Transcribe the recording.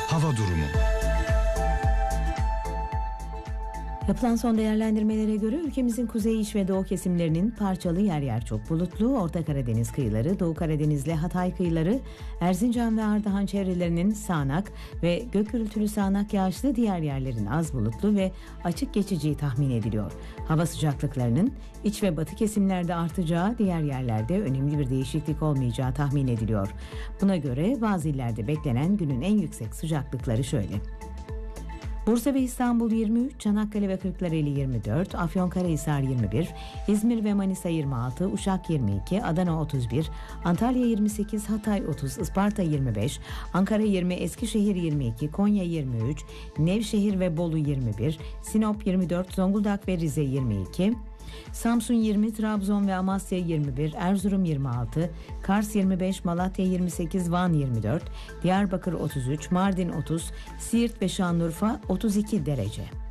Hava durumu. Yapılan son değerlendirmelere göre ülkemizin kuzey, iç ve doğu kesimlerinin parçalı yer yer çok bulutlu, Orta Karadeniz kıyıları, Doğu Karadeniz'le Hatay kıyıları, Erzincan ve Ardahan çevrelerinin sağanak ve gök gürültülü sağanak yağışlı, diğer yerlerin az bulutlu ve açık geçeceği tahmin ediliyor. Hava sıcaklıklarının iç ve batı kesimlerde artacağı, diğer yerlerde önemli bir değişiklik olmayacağı tahmin ediliyor. Buna göre bazı illerde beklenen günün en yüksek sıcaklıkları şöyle: Bursa ve İstanbul 23, Çanakkale ve Kırklareli 24, Afyonkarahisar 21, İzmir ve Manisa 26, Uşak 22, Adana 31, Antalya 28, Hatay 30, Isparta 25, Ankara 20, Eskişehir 22, Konya 23, Nevşehir ve Bolu 21, Sinop 24, Zonguldak ve Rize 22, Samsun 20, Trabzon ve Amasya 21, Erzurum 26, Kars 25, Malatya 28, Van 24, Diyarbakır 33, Mardin 30, Siirt ve Şanlıurfa 32 derece.